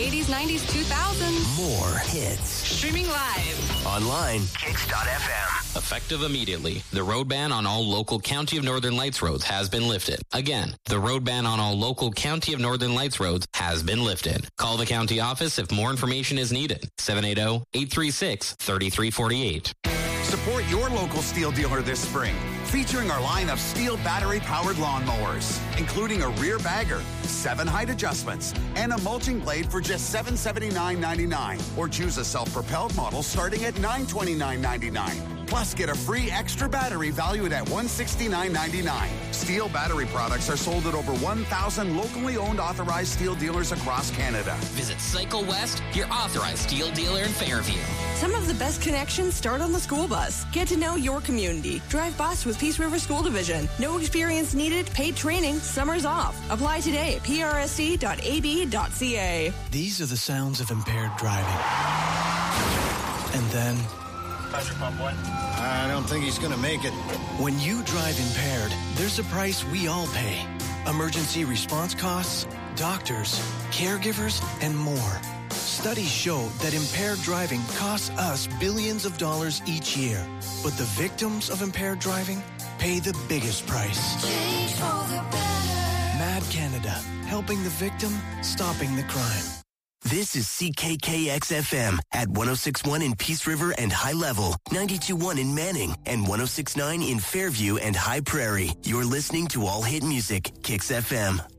80s, 90s, 2000s. More hits. Streaming live. Online. Kicks.fm. Effective immediately, the road ban on all local County of Northern Lights roads has been lifted. Again, the road ban on all local County of Northern Lights roads has been lifted. Call the county office if more information is needed. 780-836-3348. Support your local Steel dealer this spring, featuring our line of Steel battery-powered lawnmowers, including a rear bagger, 7 height adjustments, and a mulching blade for just $779.99. Or choose a self-propelled model starting at $929.99. Plus, get a free extra battery valued at $169.99. Steel battery products are sold at over 1,000 locally owned authorized Steel dealers across Canada. Visit Cycle West, your authorized Steel dealer in Fairview. Some of the best connections start on the school bus. Get to know your community. Drive bus with Peace River School Division. No experience needed, paid training, summers off. Apply today at prsc.ab.ca. These are the sounds of impaired driving. And then... Pressure pump one. I don't think he's going to make it. When you drive impaired, there's a price we all pay. Emergency response costs, doctors, caregivers, and more. Studies show that impaired driving costs us billions of dollars each year. But the victims of impaired driving pay the biggest price. Change for the better. MAD Canada, helping the victim, stopping the crime. This is CKKX-FM at 106.1 in Peace River and High Level, 92.1 in Manning, and 106.9 in Fairview and High Prairie. You're listening to All Hit Music, Kicks FM.